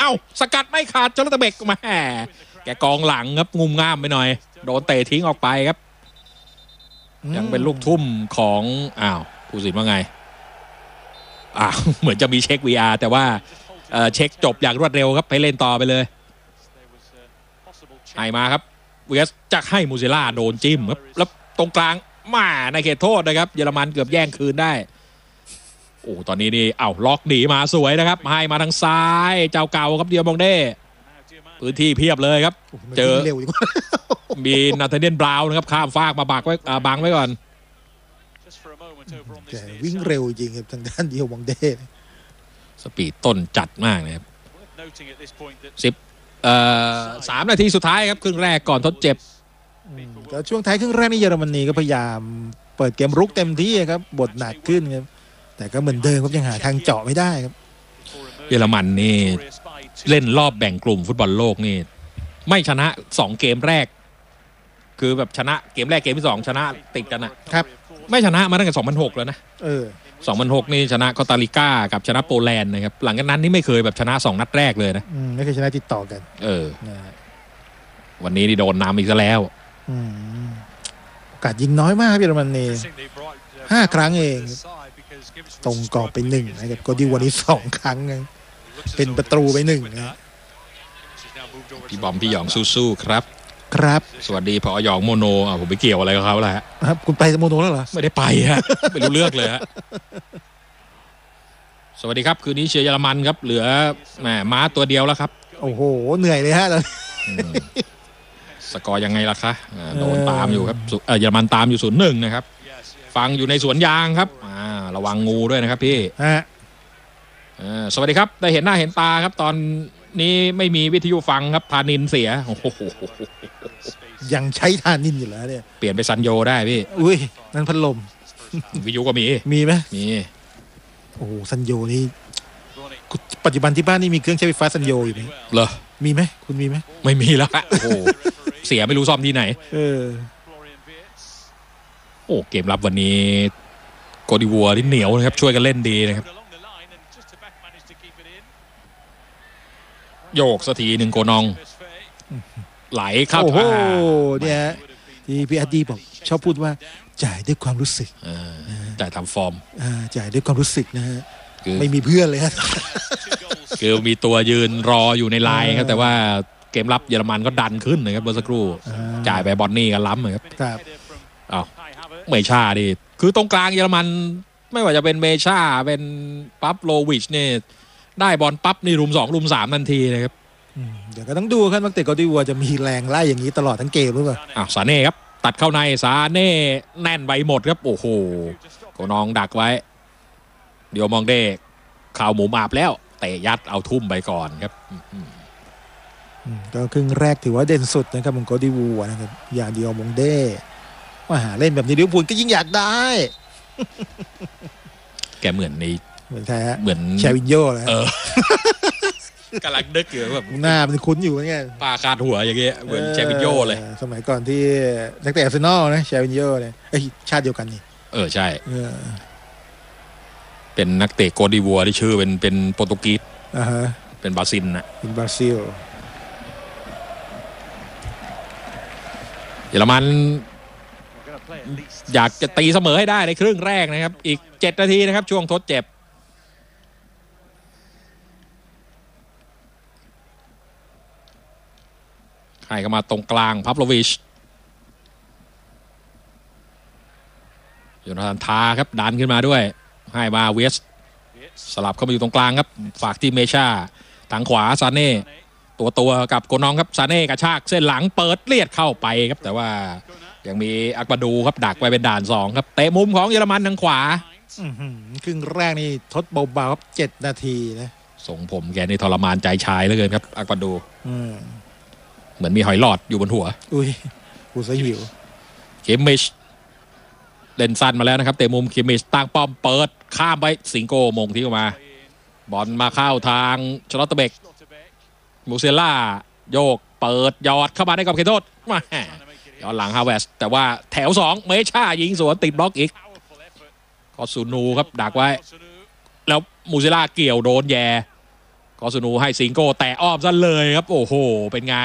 าสกัดไม่ขาดจลตเบกมาแกกองหลังครับงุมง่ามไปหน่อยโดนเตะทิ้งออกไปครับยังเป็นลูกทุ่มของผู้สินว่าไงเหมือนจะมีเช็ค VR แต่ว่าเช็คจบอย่างรวดเร็วครับให้เล่นต่อไปเลยให้มาครับเวสจะให้มูซิล่าโดนจิ้มครับแล้วตรงกลางมาในเขตโทษนะครับเยอรมันเกือบแย่งคืนได้ตอนนี้นี่ล็อกหนีมาสวยนะครับให้มาทางซ้ายเจ้าเก่าครับเดียวมองเด้พื้นที่เพียบเลยครับเจอมีนาธาเนียล บราวน์นะครับข้ามฟากมาบังไว้ก่อนแต่วิ่งเร็วจริงครับทางด้านเดียวมองเด้สปีดต้นจัดมากนะครับ3 นาทีสุดท้ายครับครึ่งแรกก่อนทดเจ็บก็ช่วงท้ายครึ่งแรกนี่เยอรมนีก็พยายามเปิดเกมรุกเต็มที่ครับบทหนักขึ้นครับแต่ก็เหมือนเดิมครับยังหาทางเจาะไม่ได้ครับเยอรมันนี่เล่นรอบแบ่งกลุ่มฟุตบอลโลกนี่ไม่ชนะ2 เกมแรกคือแบบชนะเกมแรกเกมที่2ชนะติดกันนะครับไม่ชนะมาตั้งแต่2006แล้วนะ2006นี่ชนะคอสตาริกากับชนะโปแลนด์นะครับหลังจากนั้นนี่ไม่เคยแบบชนะ2 นัดแรกเลยนะไม่เคยชนะติดต่อกันวันนี้นี่โดนนำอีกซะแล้วโอกาสยิงน้อยมากครับเยอรมนี5 ครั้งเองตรงกรอบไป1นะครับก็ดีวันนี้2 ครั้งเป็นประตูไป1นะพี่บอมพี่หยองสู้ๆครับสวัสดีพอหยองโมโนผมไปเกี่ยวอะไรกับเขาแล้วครับคุณไปโมโนแล้วเหรอไม่ได้ไปฮะไม่รู้เลือกเลยฮะสวัสดีครับคืนนี้เชียร์เยอรมันครับเหลือม้าตัวเดียวแล้วครับโอ้โหเหนื่อยเลยฮะสกอร์ยังไงล่ะคะโดนตามอยู่ครับเยอรมันตามอยู่0-1นะครับฟังอยู่ในสวนยางครับระวังงูด้วยนะครับพี่สวัสดีครับได้เห็นหน้าเห็นตาครับตอนนี้ไม่มีวิทยุฟังครับธานินเสียโอ้โหยังใช้ธานินอยู่แล้วเนี่ยเปลี่ยนไปซันโยได้พี่อุ้ยนั่นพัดลมวิทยุก็มีไหมมีโอ้ซันโยนี่ปัจจุบันที่บ้านนี่มีเครื่องใช้ไฟฟ้าซันโยอยู่ไหมเหรอมีไหมคุณมีไหมไม่มีแล้วโอ้โหเสียไม่รู้ซ่อมที่ไหนเกมรับวันนี้โกดิวัวที่เหนียวนะครับช่วยกันเล่นดีนะครับโยกสักทีหนึ่งโกนองไหลเข้าท่าเนี่ยที่พี่อาร์ดีบอกชอบพูดว่าจ่ายด้วยความรู้สึกจ่ายทำฟอร์มจ่ายด้วยความรู้สึกนะฮะไม่มีเพื่อนเลยฮะคือมีตัวยืนรออยู่ในไลน์ครับแต่ว่าเกมรับเยอรมันก็ดันขึ้นนะครับเมื่อสักครู่จ่ายไปบอนนี่กันล้ำเลยครับเมชาดิคือตรงกลางเยอรมันไม่ว่าจะเป็นเมชาเป็นปั๊บโลวิชเนี่ยได้บอลปั๊บนี่รุม2รุม3ทันทีนะครับเดี๋ยวก็ต้องดูครับนักเตะโกดิวัวจะมีแรงไล่อย่างนี้ตลอดทั้งเกมหรือเปล่าซาเน่ครับตัดเข้าในซาเน่แน่นใบหมดครับโอ้โหโกนองดักไว้เดี๋ยวมองเด้ข่าวหมูมาบแล้วเตะยัดเอาทุ่มไปก่อนครับก็ครึ่งแรกถือว่าเด่นสุดนะครับของโกดิวัวนะครับอย่างเดียวมองเด้มาหาเล่นแบบนี้ลิเวอร์พูลก็ยิ่งอยากได้แกเหมือนแท้เหมือนชาวินโญ่เลยกำลังนึกอยู่แบบหน้ามันคุ้นอยู่เนี่ยปาคาดหัวอย่างเงี้ยเหมือนชาวินโญ่เลยสมัยก่อนที่นักเตะอาร์เซนอลนะชาวินโญ่เนี่ยชาติเดียวกันนี่ใช่เป็นนักเตะโกดิวัวที่ชื่อเป็นโปรตุเกสเป็นบราซิลนะเป็นบราซิลเยอรมันอยากจะตีเสมอให้ได้ในครึ่งแรกนะครับอีก7 นาทีนะครับช่วงทดเจ็บให้เข้ามาตรงกลางพับโลวิชโยนาธานทาครับดันขึ้นมาด้วยให้มาเวสสลับเข้ามาอยู่ตรงกลางครับฝากที่เมชาทางขวาซาเน่ตัวกับโกนองครับซาเน่กระชากเส้นหลังเปิดเลียดเข้าไปครับแต่ว่ายังมีอักบาดูครับดักไว้เป็นด่าน2ครับเตะมุมของเยอรมันทางขวาครึ่งแรกนี่ทดเบาๆครับ7 นาทีนะส่งผมแกนี่ทรมานใจชายเหลือเกินครับอักบาดูเหมือนมีหอยหลอดอยู่บนหัวอุ้ยกูซะหิวเคมิชเล่นสั้นมาแล้วนะครับเตะมุมเคมิชตั้งป้อมเปิดข้ามไปสิงโก้มงที่ออกมาบอลมาเข้าทางชลอตเบกมูเซล่าโยกเปิดยอดเข้ามาได้กับเขตโทษมาย้อนหลังฮาวเวสแต่ว่าแถว2เมชายิงสวนติดบล็อกอีกคอสูนูครับดักไว้แล้วมูเซล่าเกี่ยวโดนแย่กอสุนูให้ซิงโก้แต่อ้อมซะเลยครับโอ้โหเป็นไง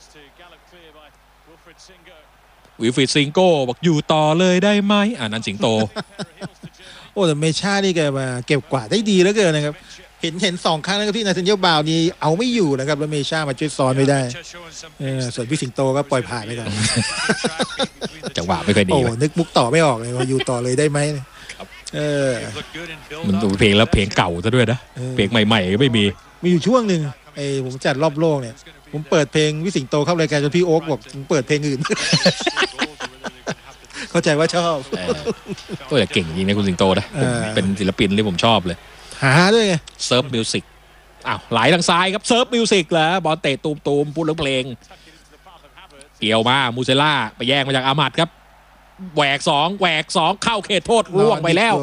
วิลฟริดซิงโก้บอกอยู่ต่อเลยได้ไหมนั้นสิงโตโอ้แต่เมชานี่แกมาเก็บกวาดได้ดีเหลือเกินนะครับเห็น2 ครั้งนะครับที่นาธาเนียลบาวนี่เอาไม่อยู่นะครับแล้วเมชามาช่วยซ้อนไม่ได้ส่วนพี่สิงโตก็ปล่อยผ่านไปก่อนจังหวะไม่ค่อยดีโอ้นึกมุกต่อไม่ออกเลยว่าอยู่ต่อเลยได้ไหมมันดูเพลงแล้วเพลงเก่าซะด้วยนะเพลงใหม่ๆก็ไม่มีอยู่ช่วงหนึ่งผมจัดรอบโลกเนี่ยผมเปิดเพลงพี่สิงโตเข้ารายการจนพี่โอ๊คบอกผมเปิดเพลงอื่น เข้าใจว่าชอบตัวแต่เก่งจริงนะคุณสิงโตนะเป็นศิลปินที่ผมชอบเลยหาด้วยไงเซิร์ฟมิวสิกไหลทางซ้ายครับเซิร์ฟมิวสิกเหรอบอลเตะตูมพูดเรื่องเพลงเกี่ยวมามูเซล่าไปแย่งมาจากอามัดครับแหวก2เข้าเขตโทษร่วงไปแล้ว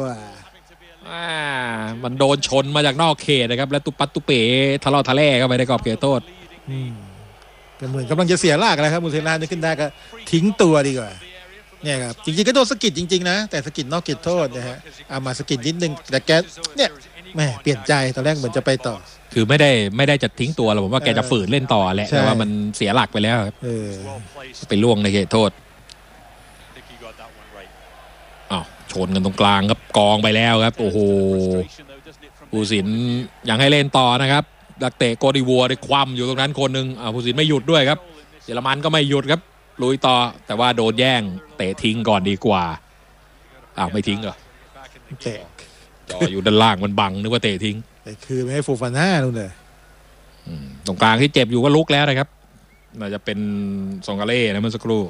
มันโดนชนมาจากนอกเขตนะครับแล้วตุปัตตุเป๋ทะเลาะทะเลเข้าไปในกรอบเขตโทษก็เหมือนกำลังจะเสียหลักแล้วครับมูเซล่าขึ้นได้ก็ทิ้งตัวดีกว่าเนี่ยครับจริงๆก็โดนสกิดจริงๆนะแต่สกิดนอกเขตโทษนะฮะมาสกิดนิดนึงแต่แกเนี่ยแม่เปลี่ยนใจตอนแรกเหมือนจะไปต่อคือไม่ได้จะทิ้งตัวหรอกผมว่าแกจะฝืนเล่นต่อแหละแต่ว่ามันเสียหลักไปแล้วครับไปล่วงในเขตโทษชนกันตรงกลางครับกองไปแล้วครับโอ้โหผู้สินยังให้เล่นต่อนะครับนักเตะโกดิวัวได้คว่ำอยู่ตรงนั้นคนหนึ่งผู้สินไม่หยุดด้วยครับเยอรมันก็ไม่หยุดครับลุยต่อแต่ว่าโดนแย่งเตะทิ้งก่อนดีกว่าไม่ทิ้งเหรอเตะจออยู่ด้านล่างมันบังนึกว่าเตะทิ้งแต่คือไม่ให้ฟูฟาน่านู่นเลยตรงกลางที่เจ็บอยู่ก็ลุกแล้วนะครับน่าจะเป็นซองกาเล่นะเมื่อสักครู่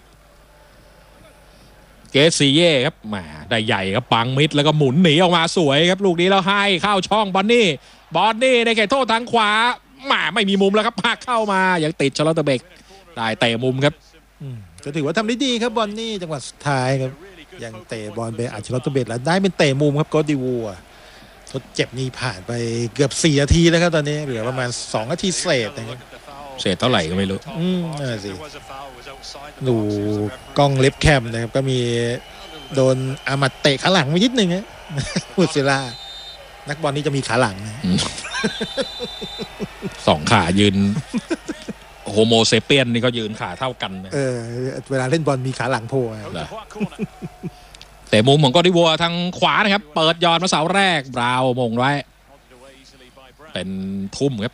เกสซีเย่ครับได้ใหญ่ครับปังมิดแล้วก็หมุนหนีออกมาสวยครับลูกนี้แล้วให้เข้าช่องบอนนี่ในเขตโทษทางขวาไม่มีมุมแล้วครับพากเข้ามายังติดชาร์ลอตเตอร์เบกได้เตะมุมครับก็ถือว่าทำได้ดีครับบอนนี่จังหวะสุดท้ายครับยังเตะบอลไปชาร์ลอตเตอร์เบกแล้วได้เป็นเตะมุมครับโกดิวัวทดเจ็บนี่ผ่านไปเกือบ4 นาทีแล้วครับตอนนี้เหลือประมาณ2 นาทีเศษนะครับเศษเท่าไหร่ก็ไม่รู้สิดูกล้องเล็บแคมนะครับก็มีโดนอามัดเตะขาหลังไปนิดนึงนะมูเซล่านักบอลนี่จะมีขาหลัง 2 ขายืนโฮโมเซเปียนนี่ก็ยืนขาเท่ากันเวลาเล่นบอลมีขาหลังโผล่แต่มุมของกอดิวัวทางขวานะครับเปิดยอดมาเสาแรกบราวมงไว้เป็นทุ่มครับ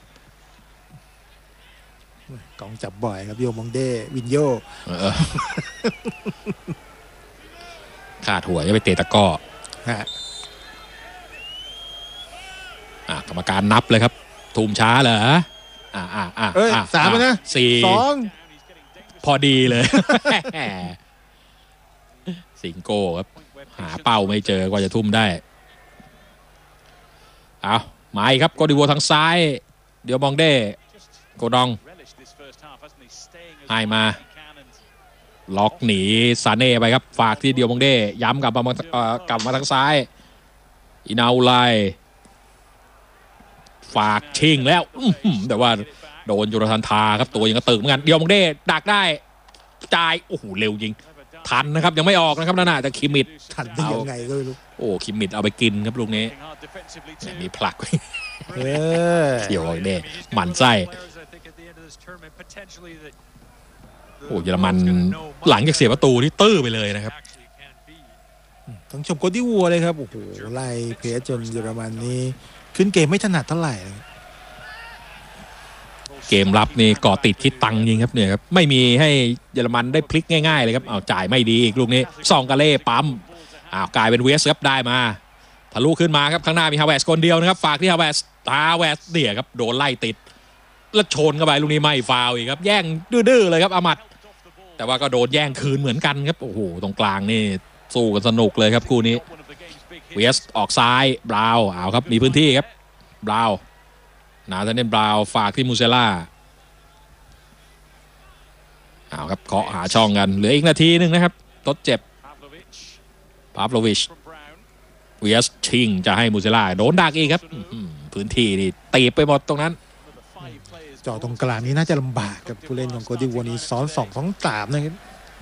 กองจับบ่อยครับโยมองเดวินโยขาดหัวจะไปเตะตะก้อกรรมการนับเลยครับทุ่มช้าเหรอ 3นะ 2พอดีเลยสิงโก้ครับหาเป้าไม่เจอกว่าจะทุ่มได้มาอีกครับโกดิวัวทางซ้ายเดี๋ยวมองเด้โกดองให้มาล็อกหนีซาเน่ไปครับฝากที่เดียวมองเด้ย้ำกลับมาทางซ้ายอินาอุไลฝากชิงแล้วแต่ว่าโดนโยนาธานทาครับตัวยังกระตึกเหมือนกันเดียวมองเด้ดักได้จ่ายโอ้โหเร็วจริงทันนะครับยังไม่ออกนะครับนั่นน่ะแต่คิมมิดทันได้ยังไงก็ไม่รู้โอ้คิมมิดเอาไปกินครับลูกนี้มีผลักเกี่ยวเด้หมั่นไส้โอ้เยอรมันหลังจากเสียประตูที่ตื้อไปเลยนะครับต้องชมโกดิวัวเลยครับโอ้โหไล่เพจจนเยอรมันนี้ขึ้นเกมไม่ถนัดเท่าไหร่เกมรับนี่ก่อติดที่ตังยิงครับเนี่ยครับไม่มีให้เยอรมันได้พลิกง่ายๆเลยครับจ่ายไม่ดีอีกลูกนี้ซองกาเล่ปั๊มกลายเป็นเวสครับได้มาทะลุขึ้นมาครับข้างหน้ามีฮาเวสคนเดียวนะครับฝากที่ฮาเวสเนี่ยครับโดนไล่ติดแล้วชนเข้าไปลูกนี้ไม่ฟาวอีกครับแย่งดื้อๆเลยครับอามัดแต่ว่าก็โดนแย่งคืนเหมือนกันครับโอ้โหตรงกลางนี่สู้กันสนุกเลยครับคู่นี้เวสออกซ้ายบราวครับมีพื้นที่ครับบราวนาธาเนียลบราวฝากที่มูเซล่าครับเคาะหาช่องกันเหลืออีกนาทีนึงนะครับทดเจ็บพาฟโลวิชเวสชิงจะให้มูเซล่าโดนดักอีกครับพื้นที่นี่ตีไปหมดตรงนั้นจ่อตรงกลางนี้น่าจะลำบากกับผู้เล่นของโกดิวัวนี้ซ้อน2 ซ้อน 3นะครับ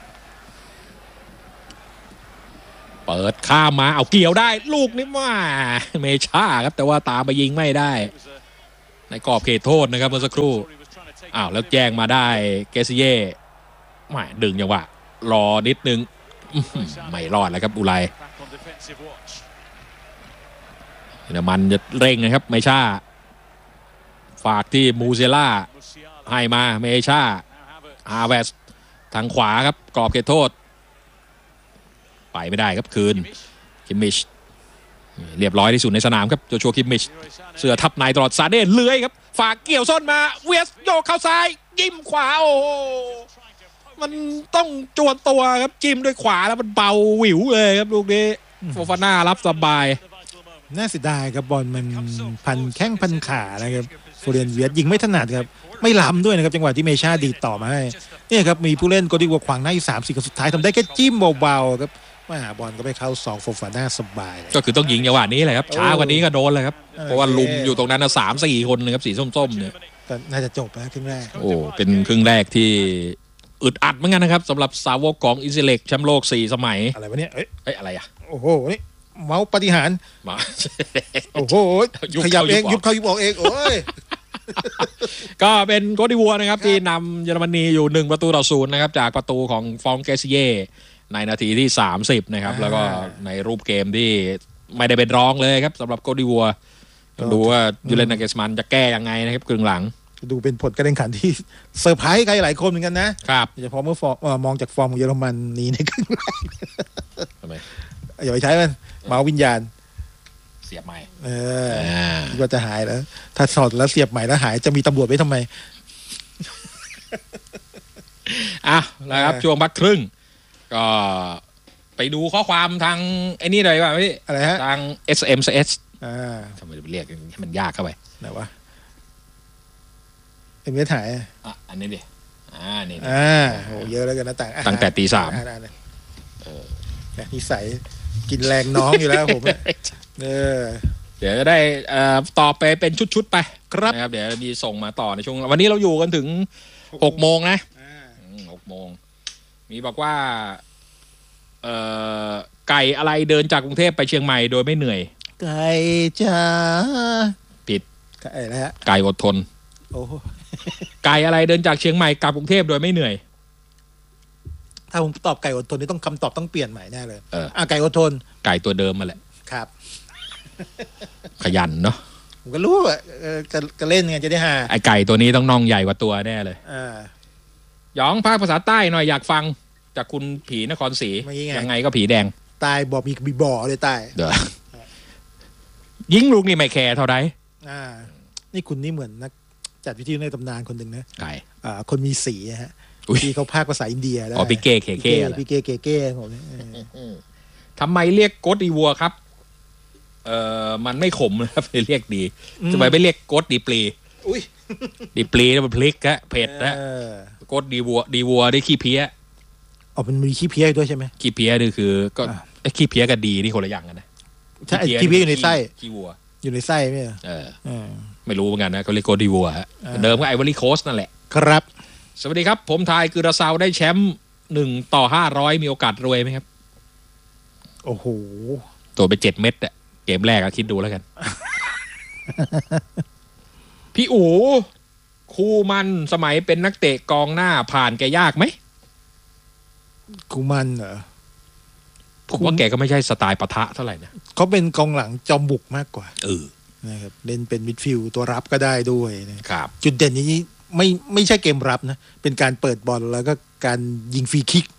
เปิดข้ามมาเกี่ยวได้ลูกนี้ว่าเมชาครับแต่ว่าตามไปยิงไม่ได้ในกรอบเขตโทษนะครับเมื่อสักครู่แล้วแจ้งมาได้เกซิเย่ไม่ดึงจังหวะรอนิดนึงไม่รอดแล้วครับอุไรมันจะเร่งนะครับไม่ช่าฝากที่มูเซล่าให้มาเมช่าอาเวสทางขวาครับกรอบเขตโทษไปไม่ได้ครับคืนคิมมิชเรียบร้อยที่สุดในสนามครับโจชัวคิมมิชเสื้อทับในตลอดซาเน่เลื้อยครับฝากเกี่ยวส้นมาเวสโยกเข้าซ้ายจิ้มขวาโอ้มันต้องจวนตัวครับจิ้มด้วยขวาแล้วมันเบาหวิวเลยครับลูกนี้โฟฟาน่ารับสบายน่าเสียดายครับบอลมันพันแข้งพันขานะครับโฟเรนเวียสยิงไม่ถนัดครับไม่ล้ำด้วยนะครับจังหวะที่เมชาดีต่อมาให้นี่ครับมีผู้เล่นก็ดีกว่าขวางหน้าอยู่30คนสุดท้ายทำได้แค่จิ้มเบาๆครับมาบอลก็ไปเข้า2โฟฟาน่าสบายก็คือต้องยิงจังหวะนี้แหละครับช้ากว่านี้ก็โดนเลยครับเพราะว่าลุมอยู่ตรงนั้น3-4 คนเลยครับสีส้มๆเนี่ยก็น่าจะจบแล้วครึ่งแรกโอ้เป็นครึ่งแรกที่อึดอัดเหมือนกันนะครับสำหรับสาวกของอินเซเล็กแชมป์โลก4 สมัยอะไรวะเนี่ยอะไรอ่ะโอ้โหนี่เมาส์ปฏิหารมาโอ้โหขยับเองยุบเขายุบออกเองโอ้ยก็เป็นโกดิวัวนะครับที่นำเยอรมนีอยู่1-0นะครับจากประตูของฟองเกซิเย่ในนาทีที่30นะครับแล้วก็ในรูปเกมที่ไม่ได้เป็นรองเลยครับสำหรับโกดิวัวดูว่ายูเลน นาเกสมันจะแก้ยังไงนะครับครึ่งหลังดูเป็นผลการแข่งขันที่เซอร์ไพรส์ใครหลายคนเหมือนกันนะครับโดยเฉพาะเมื่อมองจากฟอร์มของเยอรมันนี้ในครึ่งแรกทำไมอย่าไปใช้มันเมาวิญญาณเสียบใหม่คิดว่าจะหายแล้วถ้าถอดแล้วเสียบใหม่แล้วหายจะมีตำรวจไว้ทำไมนะครับช่วงพักครึ่งก็ไปดูข้อความทางไอ้นี่หน่อยว่าพี่อะไรฮะทาง SMS ทำไมเรียกให้มันยากเข้าไปไหนวะไม่ถ่ายอันนี้ดินี่โหเยอะแล้วกันนะตั้งแต่ตี 3 นิสัยกินแรงน้องอยู่แล้วผมเดี๋ยวจะได้ต่อไปเป็นชุดๆไปครับนะครับเดี๋ยวมีส่งมาต่อในช่วงวันนี้เราอยู่กันถึง6 โมงนะ6 โมงมีบอกว่าไก่อะไรเดินจากกรุงเทพไปเชียงใหม่โดยไม่เหนื่อยไก่จ้าผิดไก่แล้วไก่อดทนโอ้ไก่อะไรเดินจากเชียงใหม่กลับกรุงเทพโดยไม่เหนื่อยถ้าผมตอบไก่อดทนนี่ต้องคำตอบต้องเปลี่ยนใหม่แน่เลยไก่อดทนไก่ตัวเดิมมาแหละครับขยันเนาะผมก็รู้ว่าจะเล่นไงจะได้หาไอไก่ตัวนี้ต้องน่องใหญ่กว่าตัวแน่เลยหยองภาคภาษาใต้หน่อยอยากฟังจากคุณผีนครศรียังไงก็ผีแดงตายบอกมีบ่อเลยตายเดี๋ยวยิงลูกนี่ไม่แคร์เท่าไรนี่คุณนี่เหมือนนักจัดวิทยุในตำนานคนหนึ่งนะไก่คนมีสีฮะที่เขาพากภาษาอินเดียได้พี่เก้เคเก้พี่เก้เก้ผมทำไมเรียกโกดดีวัวครับมันไม่ขมนะครับเลยเรียกดีทำไมไม่เรียกโกดดีปลีดีปลีแล้วมันพลิกฮะเผ็ดนะโกดดีวัวได้ขี้เพี้ยมันมีขี้เพี้ยด้วยใช่ไหมขี้เพี้ยนี่คือก็ขี้เพี้ยกับดีนี่คนละอย่างกันนะใช่ขี้เพี้ยอยู่ในไส้ขี้วัวอยู่ในไส้ไหมไม่รู้เหมือนกันนะเขาเรียกโกดดีวัวฮะเดิมก็ไอวอรี่โคสต์นั่นแหละครับสวัสดีครับผมทายคือราซาวได้แชมป์1/500มีโอกาสรวยไหมครับโอ้โหตัวไป7 เม็ดอะเกมแรกคิดดูแล้วกัน พี่อู๋คูมันสมัยเป็นนักเตะกองหน้าผ่านแกยากไหมคูมันเหรอผมว่าแกก็ไม่ใช่สไตล์ปะทะเท่าไหร่นะเขาเป็นกองหลังจอมบุกมากกว่านะครับเล่นเป็นมิดฟิลด์ตัวรับก็ได้ด้วยนะครับจุดเด่นนี้ไม่ใช่เกมรับนะเป็นการเปิดบอลแล้วก็การยิงฟรีคิก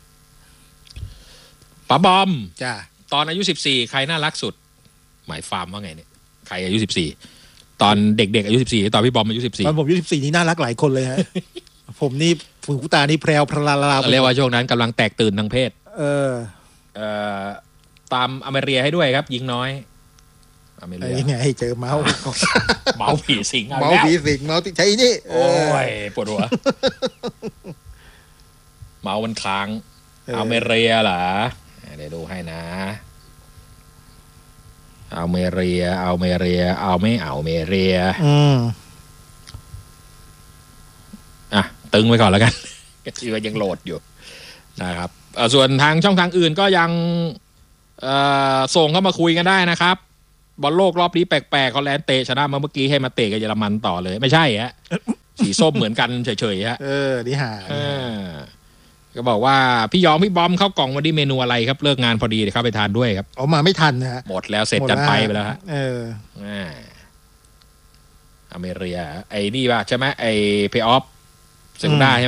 ป๋าบอมจ้าตอนอายุ14ใครน่ารักสุดหมายฟาร์มว่าไงเนี่ยใครอายุ14ตอนเด็กๆอายุ14ตอนพี่บอมอายุ14 ตอนผมอายุ14นี่น่ารักหลายคนเลยฮะ ผมนี่ฝูงกุตานี่แพรวพลาลาเรียกว่าช่วงนั้นกำลังแตกตื่นทางเพศตามอเมริกาให้ด้วยครับยิงน้อยยังไงเจอเมาผีสิงเมาผีสิงเมาใช่นี่โอ้ยปวดหัวเมามันค้างอเมริกาเหรอเดี๋ยวดูให้นะเอาเมเรียเอาไม่เอาเมเรียตึงไว้ก่อนแล้วกันที่ว่ายังโหลดอยู่นะครับส่วนทางช่องทางอื่นก็ยังส่งเข้ามาคุยกันได้นะครับบอลโลกรอบนี้แปลกๆฮอลแลนด์เตะชนะมาเมื่อกี้ให้มาเตะกับเยอรมันต่อเลยไม่ใช่ฮะสีส้มเหมือนกันเฉยๆฮะนี่หาก็บอกว่าพี่ยองพี่บอมเข้ากล่องวันนี้เมนูอะไรครับเลิกงานพอดีเดี๋ยวเข้าไปทานด้วยครับออกมาไม่ทันนะฮะหมดแล้วเสร็จจัดไปแล้วฮะอเมริกาไอ้นี่ป่ะใช่ไหมไอ้เพย์ออฟเซกูด้า